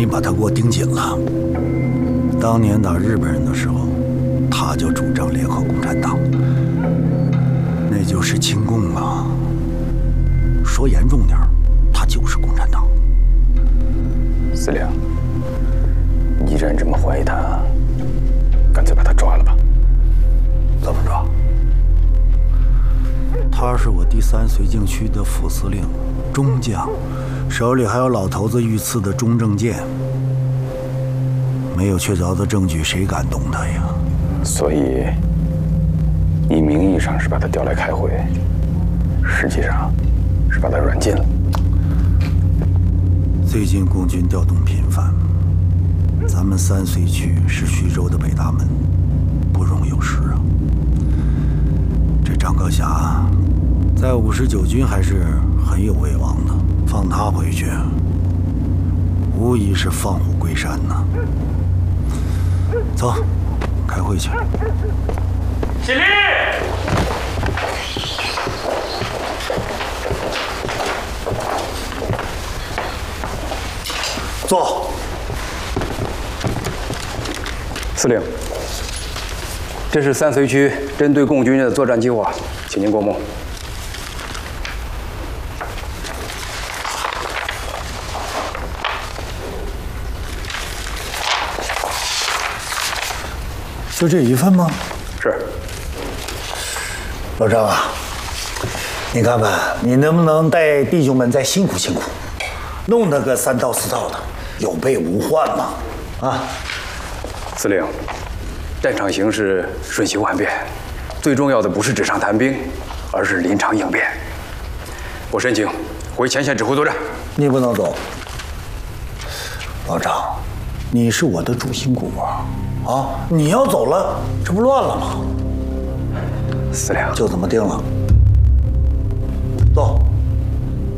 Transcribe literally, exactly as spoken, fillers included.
把他给我盯紧了。当年打日本人的时候，他就主张联合共产党，那就是亲共啊。说严重点，他就是共产党。 司令，你既然这么怀疑他，干脆把他抓了吧。 怎么抓？他是我第三绥靖区的副司令，中将，手里还有老头子御赐的中正剑。没有确凿的证据，谁敢动他呀？ 所以，你名义上是把他调来开会，实际上是把他软禁了。 最近共军调动频繁，咱们三绥区是徐州的北大门，不容有失啊。这张克侠在五十九军还是很有威望的，放他回去，无疑是放虎归山呐。走，开会去。 起立！ 坐。 司令，这是三绥区针对共军的作战计划，请您过目。 就这一份吗？ 是。 老张啊，你看看，你能不能带弟兄们再辛苦辛苦，弄得个三套四套的，有备无患嘛？啊！ 司令，战场形势瞬息万变，最重要的不是纸上谈兵，而是临场应变。我申请回前线指挥作战。 你不能走，老张，你是我的主心骨啊！啊，你要走了，这不乱了吗？ 司令， 就这么定了。走。